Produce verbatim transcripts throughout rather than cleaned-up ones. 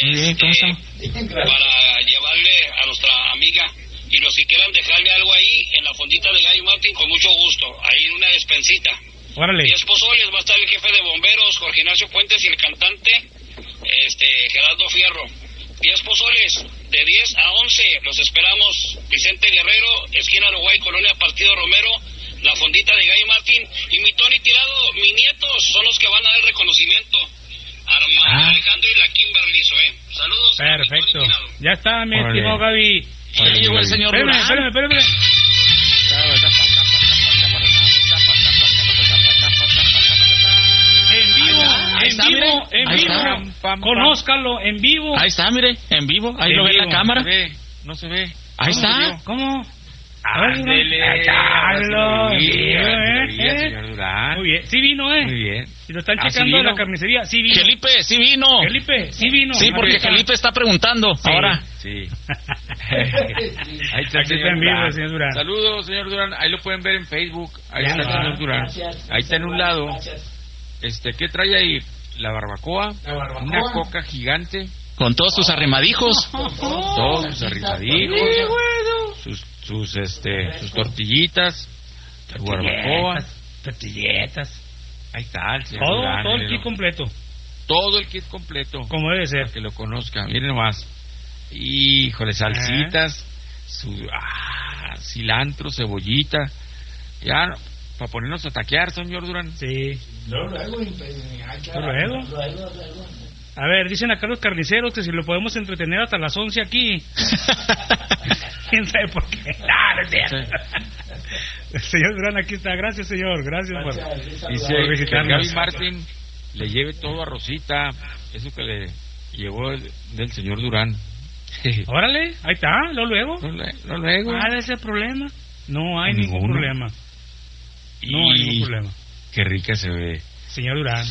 este, para llevarle a nuestra amiga. Y los que quieran dejarle algo ahí en la fondita de Gallo Martín, con mucho gusto. Ahí una despensita. Órale. Diez pozoles, va a estar el jefe de bomberos, Jorge Ignacio Puentes, y el cantante, este, Gerardo Fierro. Diez pozoles, de diez a once, los esperamos. Vicente Guerrero, esquina Uruguay, Colonia Partido Romero, la fondita de Gallo Martín. Y mi Tony Tirado, mis nietos, son los que van a dar el reconocimiento. Armando, ah. Alejandro y la Kimberly Zoe. Saludos. Perfecto. Ya está, mi Órale. estimado Gaby. Ya llegó el señor Espérame, Durán. espérame, espérame. En vivo, Ahí en está, vivo, mire. en Ahí vivo. está. Pam, pam, Conózcalo, en vivo. Ahí está, mire, en vivo. Ahí En lo ve vivo. la cámara. No se ve, no se ve. Ahí ¿Cómo? está. ¿Cómo? Ándele. Ay, Carlos, Muy bien, bien, muy bien, ¿eh? señor Durán. Muy bien, sí vino, ¿eh? Muy bien. Si lo están Ah, ¿sí checando en la vino? carnicería, sí vino. Felipe, sí vino. Felipe, sí vino. Sí, porque Ahorita. Felipe está preguntando Sí. ahora. Sí. Ahí está, Aquí está señor en vivo Durán. el señor Durán. Saludos, señor Durán. Ahí lo pueden ver en Facebook. Ahí Ya, está el va. señor Durán. Ahí está en un lado. Este, ¿qué trae ahí? La barbacoa, una coca gigante, Con todos sus arrimadijos. todos sus arrimadijos, sus, sus, este, sus tortillitas, su barbacoa. Tortilletas. Ahí está el señor Todo, Durán. todo el mírenlo. kit completo. Todo el kit completo. Como debe ser. Para que lo conozca. Miren nomás. Híjole, salsitas, su, ah, cilantro, cebollita. Ya, para ponernos a taquear, señor Durán. Sí. Luego, luego, Luego. A ver, dicen acá los carniceros que si lo podemos entretener hasta las once aquí. ¿Quién sabe por qué? No, no es cierto. El señor Durán aquí está. Gracias, señor. Gracias por, Dice por que visitarnos. Gaby Martín le lleve todo a Rosita, eso que le llevó el- del señor Durán. Órale, ahí está, lo luego. No, le- no luego. ¿Cuál es el problema? No hay ningún Ninguno. problema. No hay Y ningún problema. qué rica se ve. Señor Durán.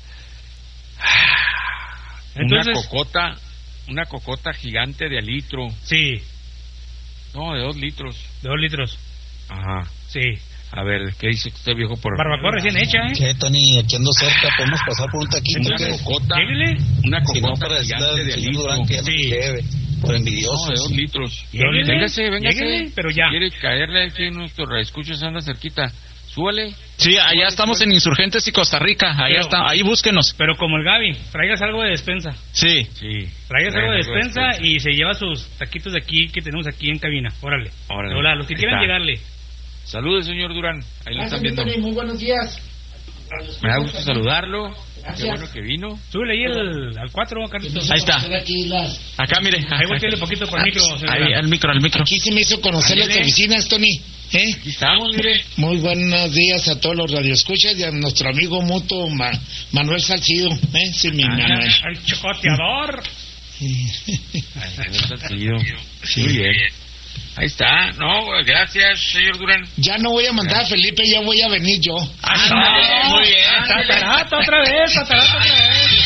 Una Entonces, cocota, una cocota gigante de a litro. sí, No, de dos litros. de dos litros. Ajá. Sí. A ver, ¿qué dice usted, viejo? Por Barbacoa recién hecha, ¿eh? ¿Qué, Tony? Aquí ando cerca, podemos pasar por un taquito. Una ¿Qué? cocota, Lléguele. una Si no, cocota para decirle gigante al de a señor litro. Durán que ya no Sí. me lleve, por No, envidiosos. de dos litros. Lléguele. Véngase, véngase. Lléguele, pero ya. Quiere caerle aquí en nuestro reescuchos, anda cerquita. Súbale. Sí, allá estamos en Insurgentes y Costa Rica. Allá Pero- está, ahí búsquenos. Pero como el Gaby, traigas algo de despensa. Sí. Sí. Traigas algo de Traiga despensa y se lleva sus taquitos de aquí que tenemos aquí en cabina. Órale. Órale. Hola, los que Ahí quieran está. llegarle. Saludos, señor Durán. Ahí lo están viendo. Muy buenos días. Me da gusto saludarlo. Qué Gracias. bueno que vino. Súbele ahí el, al cuatro, Carlitos. Ahí está. Aquí, las... Acá, mire. Ahí volteale poquito por el micro. señor Ahí, Durán. al micro, al micro. Aquí se me hizo conocer las Ándele. oficinas, Tony. ¿Eh? Aquí estamos, mire. Muy buenos días a todos los radioescuchas y a nuestro amigo mutuo Ma- Manuel Salcido. ¿Eh? Sí, mi Manuel. El chocoteador. Ahí está, seguido. Muy bien. Ahí está. No, gracias, señor Durán. Ya no voy a mandar a Felipe, ya voy a venir yo. Ándale, muy bien. Tatarata otra vez, tatarata otra vez.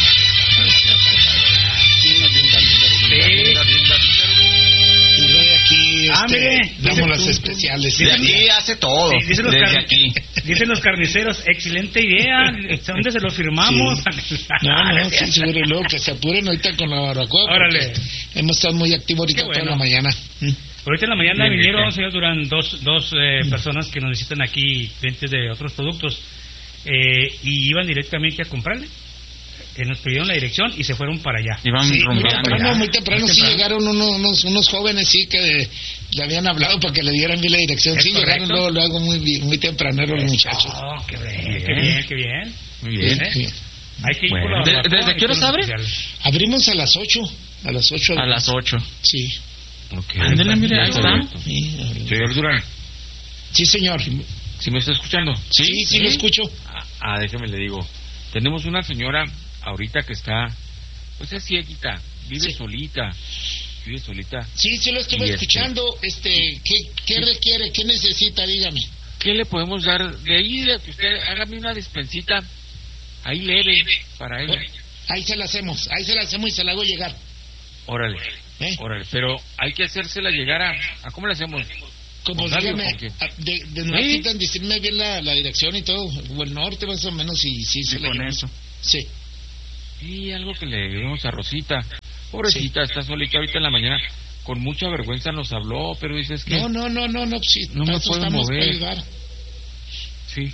Y luego aquí Ah, este, mire. damos las especiales. De aquí hace todo. Sí, dicen, los Desde car- aquí. dicen los carniceros, excelente idea. ¿Dónde se lo firmamos? No, no, sí, seguro. Y luego que se apuren ahorita con la barbacoa. porque Órale. Hemos estado muy activos ahorita Qué bueno. toda la mañana. ¿Mm? Ahorita en la mañana Bien, vinieron, bien. señor Durán, dos, dos eh, personas que nos visitan aquí, clientes de otros productos, eh, y iban directamente a comprarle. Eh, nos pidieron la dirección y se fueron para allá. Iban Sí, muy rumbeando. temprano, muy temprano, Muy sí temprano. llegaron unos, unos, unos jóvenes, sí, que le habían hablado para que le dieran bien la dirección. ¿Es Sí, correcto? llegaron luego, luego muy, bi- muy tempranero los muchachos. Oh, qué bien, qué bien, qué bien. Muy bien. ¿Eh? Sí. Hay que ir Bueno. por la ¿De- barbacoa desde y qué horas por los abre? especiales. Abrimos a las ocho. A las ocho. A las ocho. Sí. Ok. Ándele, mire, ahí está. Sí, abrimos. Señor Durán, Sí, señor. ¿sí me está escuchando? Sí, sí, lo escucho. Ah, ah, déjeme le digo. Tenemos una señora ahorita que está, pues es cieguita, vive Sí. solita, vive solita. Sí, sí lo estuve Y este- escuchando. Este, ¿qué, qué requiere? ¿Qué necesita? Dígame. ¿Qué le podemos dar de ahí? De que usted hágame una despensita ahí leve para ella. Ahí se la hacemos. Ahí se la hacemos y se la hago llegar. Órale, ¿Eh? órale. Pero hay que hacérsela llegar a, ¿a cómo le hacemos? Como ¿Con Gaby o dígame, con quién? a- de, de ¿Sí? necesitan decirme bien la, la dirección y todo, o el norte más o menos, y sí, se Sí, la con llevo. eso. Sí. Y algo que le llevemos a Rosita. Pobrecita, está solita ahorita en la mañana. Con mucha vergüenza nos habló, pero dices que... No, no, no, no, no, sí, no me nosotros puedo estamos mover. para ayudar. Sí.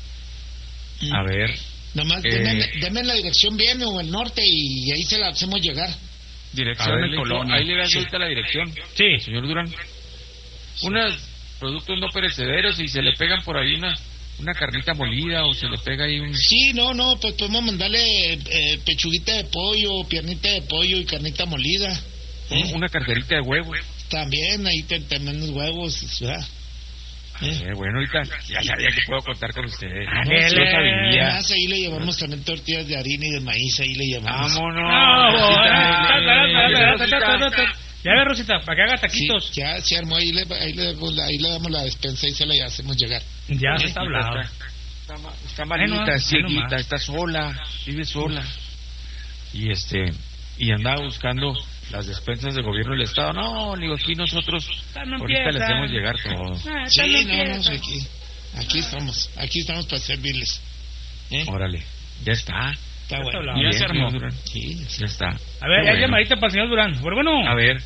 Mm. A ver. Nomás eh, denme, denme la dirección bien o el norte y ahí se la hacemos llegar. A Dirección ver, de le- Colonia. ahí le das Sí. ahorita la dirección. Sí. Señor Durán. Unos productos no perecederos y se le pegan por ahí una, una carnita molida o se le pega ahí un... Sí, no, no, pues podemos mandarle eh, pechuguita de pollo, piernita de pollo y carnita molida. ¿eh? un- una carterita de huevo. También, ahí te- también los huevos, ¿verdad? ¿Eh? Eh, bueno, ahorita ya sabía que puedo contar con usted. Ándele. Yo sabía. Además, ahí le llevamos también tortillas de harina y de maíz, ahí le llevamos. Vámonos. No, Rosita, eh, Rosita. ya ve, Rosita, para que haga Sí, taquitos. ya se armó, ahí le, ahí, le, damos la- ahí le damos la despensa y se la hacemos llegar. Ya Sí, está hablado. Está, está, ma- está Bueno, malita, bueno, cieguita, más. está sola, vive sola. Y este, y andaba buscando las despensas del gobierno del estado. No, le digo, aquí nosotros Ah, no ahorita le empieza. hacemos llegar todo. Ah, Sí, esta no no, no, empieza. aquí, aquí estamos, aquí estamos para servirles. ¿eh? Órale, ya está. Está bueno. hablado. Bien, se armó. señor Durán. Sí, Ya está. A ver, Qué hay bueno. llamadita para el señor Durán. Bueno, bueno. A ver,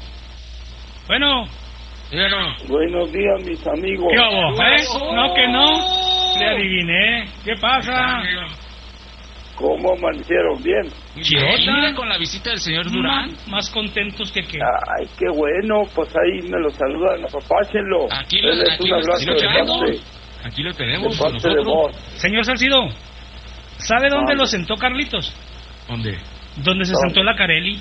Bueno, díganos. Buenos días, mis amigos. ¿qué hubo? ¿Eh? No, que no. Le adiviné. ¿Qué pasa? ¿Cómo amanecieron? Bien. Chirota. Mira con la visita del señor Durán. Más, más contentos que que. Ay, qué bueno. Pues ahí me lo saludan. Apapáchenlo. Aquí lo- Denles aquí un lo abrazo estoy de escuchando. parte, Aquí lo de tenemos parte de nosotros. vos. Señor Salcido, ¿sabe dónde Ah. lo sentó Carlitos? ¿Dónde? Donde se ¿Dónde? sentó la Carelli.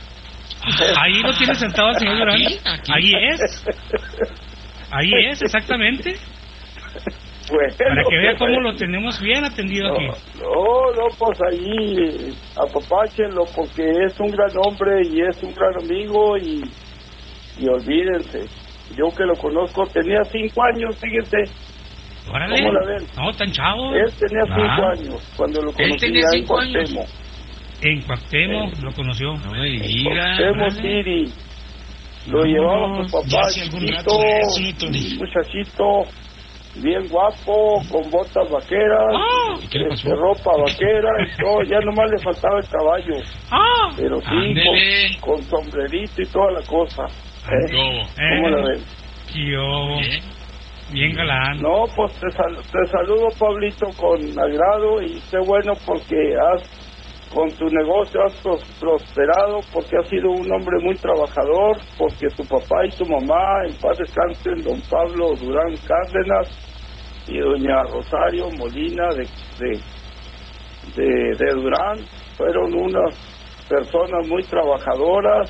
Ahí lo tiene sentado el señor Durán. Aquí, aquí. Ahí es. Ahí es, exactamente. Bueno, Para que vea pues, cómo lo tenemos bien atendido No, aquí. no, no, pues ahí apapáchenlo porque es un gran hombre y es un gran amigo y, y olvídense. Yo que lo conozco tenía cinco años, fíjense. Órale. ¿Cómo la ven? No, tan chavo. Él tenía cinco Ah, años cuando lo Él conocí tenía ya en cinco años. Cuauhtémoc. En Cuauhtémoc lo conoció. No me diga. Cuauhtémoc órale. City. Lo llevaba su Ya papá, hace algún chiquito, rato de eso, mi Tony. muchachito, bien guapo, con botas vaqueras, Ah. ¿Y qué le pasó? este, ropa vaquera y todo. Ya nomás le faltaba el caballo, ¡Ah! pero sí, Ándele. con, con sombrerito y toda la cosa. ¿eh? ¿Cómo la ven? Yo, Bien. bien galán. No, pues te, sal- te saludo, Pablito, con agrado y qué bueno porque has, con tu negocio has pros- prosperado, porque has sido un hombre muy trabajador, porque tu papá y tu mamá, en paz descansen, don Pablo Durán Cárdenas y doña Rosario Molina de, de, de, de Durán, fueron unas personas muy trabajadoras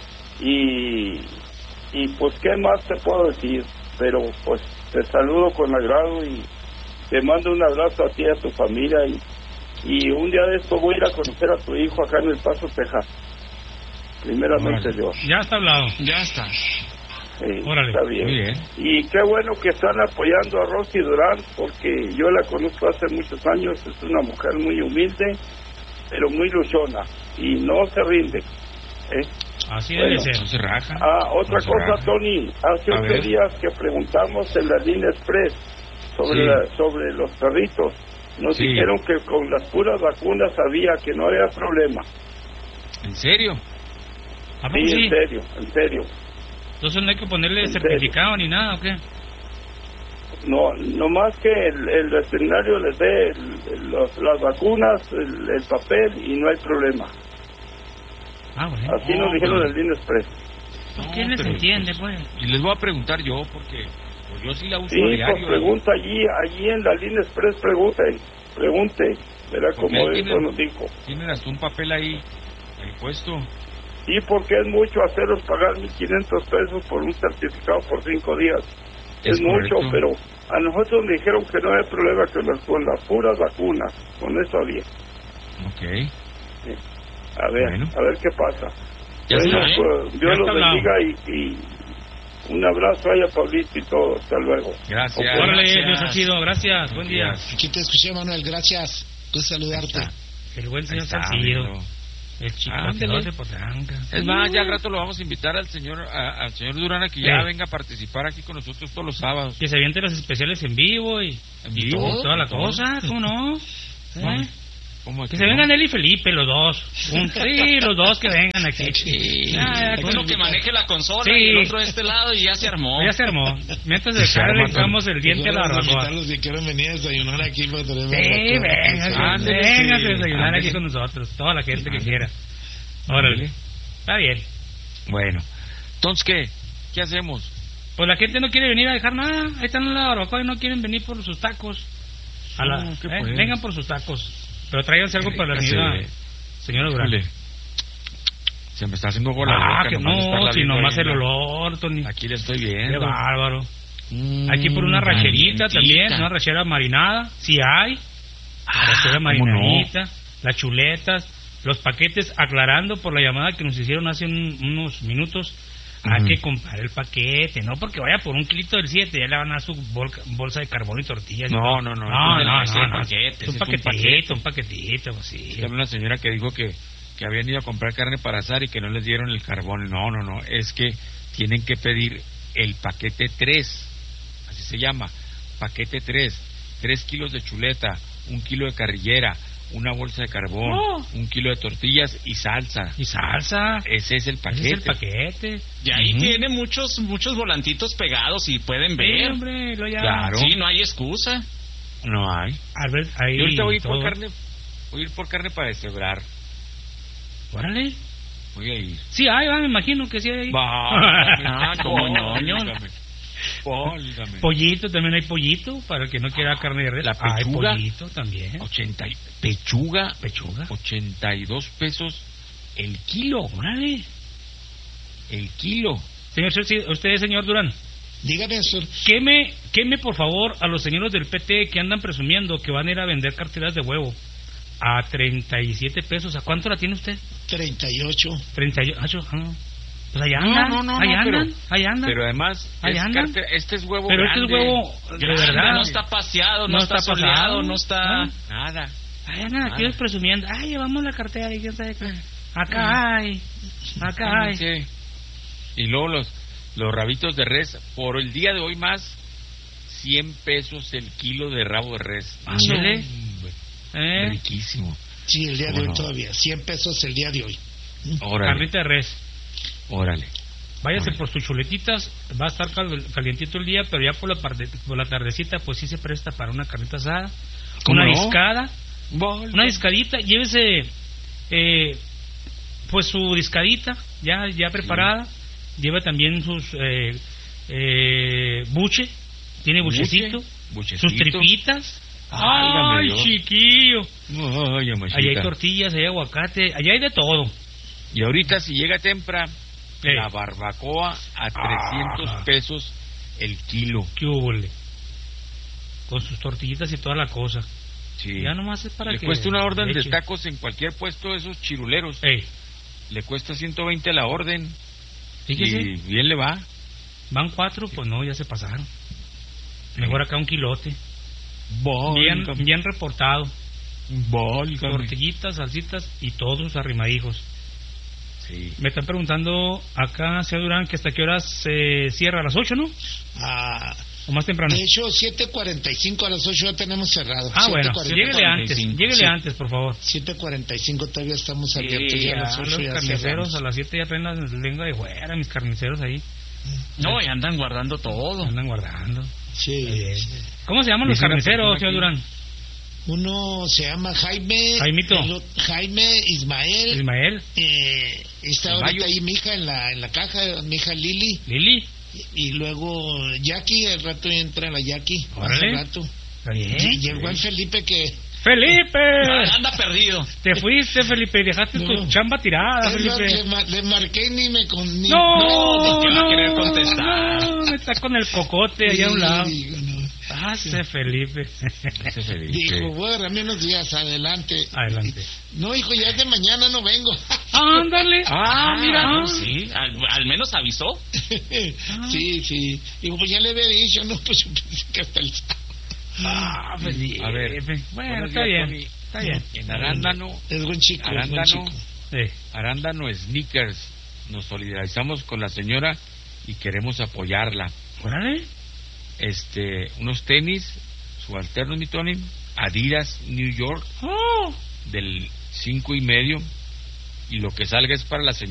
y, y pues qué más te puedo decir, pero pues te saludo con agrado y te mando un abrazo a ti y a tu familia y, y un día de esto voy a ir a conocer a tu hijo acá en El Paso, Texas, primeramente Órale. Dios. Ya está hablado. Ya está. Sí, Órale. está bien. Muy bien. Y qué bueno que están apoyando a Rosy Durán, porque yo la conozco hace muchos años, es una mujer muy humilde, pero muy luchona, y no se rinde. ¿eh? Así Bueno. debe ser. No se raja. Ah, otra No se cosa, raja. Tony, hace A ocho ver. días que preguntamos en la línea express sobre, Sí. la- sobre los perritos, nos Sí. dijeron que con las puras vacunas había que no había problema. ¿En serio? ¿A poco Sí, sí? en serio, en serio. Entonces no hay que ponerle ¿En serio? certificado ni nada, ¿o qué? No, no más que el, el veterinario les dé el- el- los- las vacunas, el, el papel y no hay problema. Ah, bueno. Así nos dijeron en el línea express. Pues, No, ¿quién les pero, entiende, pues, pues? Y les voy a preguntar yo, porque pues yo sí la uso Sí, a pues diario. pregunta allí, allí en la línea express, pregunte, pregunte, verá Porque como ahí eso tienen- nos dijo. Tienen hasta un papel ahí, ahí puesto. Y porque es mucho hacerlos pagar mil quinientos pesos por un certificado por cinco días. Es, Es mucho, correcto. pero a nosotros nos dijeron que no hay problema que las, con las puras vacunas, con eso había. Ok. A ver, Bueno. a ver qué pasa. Ya Bueno, está, ¿eh? pues, Ya Dios está los hablado. bendiga y, y un abrazo ahí a Pablito y todo. Hasta luego. Gracias. Ok. Órale, Gracias. Dios ha sido. Gracias. Buen día. Gracias. Aquí te escuché, Manuel, gracias. Gusto saludarte. El buen Ahí señor está, Salcido. amigo. El chico Ándele. de Potranca. Es más, ya al rato lo vamos a invitar al señor a- al señor Durán a que ya Sí. venga a participar aquí con nosotros todos los sábados. Que se aviente los especiales en vivo y, ¿En y vivo? toda la Todo. cosa, ¿cómo no? ¿Eh? ¿Cómo Que se vengan él y Felipe, los dos. Un, sí, los dos que vengan aquí. Sí. Ah, ya, Uno que maneje la consola Sí. y el otro de este lado y ya se armó. Ya se armó. Mientras de Se acá arma le echamos el diente a la barbacoa. invitarlos si quieren venir a desayunar aquí para tener Sí, venga, Ándale, venga a sí. desayunar Ándale. aquí con nosotros. Toda la gente que quiera. Órale. Está bien. Bueno, entonces, ¿qué? ¿Qué hacemos? Pues la gente no quiere venir a dejar nada. Ahí están en la barbacoa y no quieren venir por sus tacos. A la, No, ¿qué eh, pues? vengan por sus tacos. Pero tráiganse algo para la señora, señora Durán. Híjole. Se me está haciendo agua la Ah, boca, que nomás de estarla no, si viendo nomás ahí el en la- olor, Tony. Aquí le estoy Qué viendo. bárbaro. Mm, Aquí por una racherita calientita. también, una rachera marinada, si hay. Ah, Rachera ¿cómo marinadita, las chuletas, los paquetes, aclarando por la llamada que nos hicieron hace un- unos minutos. Hay Ujú. que comprar el paquete, no porque vaya por un kilito del siete, ya le van a dar su bolca- bolsa de carbón y tortillas. No, no, no, no, ese no, es no, un no. paquete, Es ese un es un paquetito, un paquetito, pues sí. Había una señora que dijo que, que habían ido a comprar carne para asar y que no les dieron el carbón. No, no, no. Es que tienen que pedir el paquete tres. Así se llama. Paquete tres. Tres kilos de chuleta, un kilo de carrillera, una bolsa de carbón, Oh. un kilo de tortillas y salsa. Y salsa, Ese es el ese paquete. es el paquete. Y ahí Ujú. tiene muchos muchos volantitos pegados y pueden Sí, ver. hombre, lo ya. Claro. Sí, no hay excusa. No hay. A ver, ahí Yo ahorita voy a ir por todo. carne. Voy a ir por carne para deshebrar. Órale. Voy a ir. Sí, hay, va, me imagino que sí hay. Ah, como ñoño. Válgame. Válgame. Pollito, también hay pollito, para el que no quiera carne de res. La Hay pechuga. pollito también. ochenta y- pechuga, Pechuga. ochenta y dos pesos el kilo. Órale. El kilo. Señor, sí, usted, señor Durán, Dígame, sir. queme, queme por favor a los señores del P T que andan presumiendo que van a ir a vender carteras de huevo a treinta y siete pesos. ¿A cuánto la tiene usted? treinta y ocho. treinta y ocho. Ah, pues allá No, andan, no, no, allá no, andan, pero- allá andan. Pero además, Ahí es andan. carte- este es huevo Pero este grande. es huevo de Grande, verdad. no está paseado, no, No está, está soleado, pasado. no está... Ah. Nada. Allá andan aquí Nada. presumiendo. Ay, llevamos la cartera y quién sabe qué. Acá hay, acá hay. Sí. Y luego los, los rabitos de res, por el día de hoy más, cien pesos el kilo de rabo de res. Ándele. Hombre, ¿Eh? riquísimo. Sí, el día de ¿Cómo hoy no? todavía. cien pesos el día de hoy. Órale, Carnita de res. órale. Váyase Órale. por sus chuletitas, va a estar cal- calientito el día, pero ya por la, parte, por la tardecita, pues sí se presta para una carnita asada, ¿Cómo una no? discada, Válgame. una discadita, llévese eh, pues su discadita ya ya preparada, lleva también sus eh, eh, buche, tiene Buche, buchecito, buchecito. sus tripitas. Válgame Ay, Dios. chiquillo. Ay, amachita. Allá hay tortillas, allá hay aguacate, allá hay de todo. Y ahorita si llega temprano, Eh. la barbacoa a trescientos Ah. pesos el kilo. ¿Qué hubole? Con sus tortillitas y toda la cosa. Sí. Ya nomás es para Le que cuesta una orden le de eche. tacos en cualquier puesto de esos chiruleros. Ey, Le cuesta ciento veinte la orden. fíjese, Y bien le va. van cuatro, pues no, ya se pasaron. Mejor acá un quilote. Bien, Válgame. bien reportado. Válgame. Tortillitas, salsitas y todos sus arrimadijos. Sí. Me están preguntando acá, señor Durán, que hasta qué horas se cierra, a las ocho, ¿no? Ah, ¿O más temprano? de hecho, siete cuarenta y cinco a las ocho ya tenemos cerrado. Ah, bueno, siete cuarenta y cinco. lléguele antes, sí. lléguele antes, por favor. siete cuarenta y cinco todavía estamos abiertos. Sí, ya a las a ocho los ya carniceros cerramos. a las siete ya traen la lengua de fuera, mis carniceros ahí. No, y andan guardando todo. Andan guardando. Sí. Bien. ¿Cómo se llaman los Dice una carniceros, persona señor aquí. Durán? Uno se llama Jaime. Jaimito. el o- Jaime Ismael. Ismael, Eh, está El ahorita Mayo. ahí mi hija en la, en la caja, mi hija Lili. Lili. Y, y luego Jackie, al rato entra la Jackie. Órale. Al rato. Está bien. Y llegó el Felipe que. ¡Felipe! Ah, Anda perdido. Te fuiste, Felipe, y dejaste No. tu chamba tirada, Es más, le, Felipe. ma- le marqué y ni me con. Ni, No, ¿por qué va a no, querer contestar? no, está con el cocote allá a un Sí, lado. digo, no. Ah, ese Felipe. Ese Felipe. Dijo, voy a agarrarme unos días, adelante. Adelante. No, hijo, ya es de mañana, no vengo. Ándale. Ah, mira, Ah. sí, al, al menos avisó. Sí, sí. Digo, pues ya le había dicho, no, pues yo pensé que hasta el sábado. Ah, Felipe. A ver, Bueno, buenos está días, bien. Tony. Está bien. En Arándano, Es buen chico, es buen Arándano, chico. Sí. Arándano Sneakers, nos solidarizamos con la señora y queremos apoyarla. Órale. Este, unos tenis, subalternos, mi Tony, Adidas New York, Oh, del cinco y medio, y lo que salga es para la señora.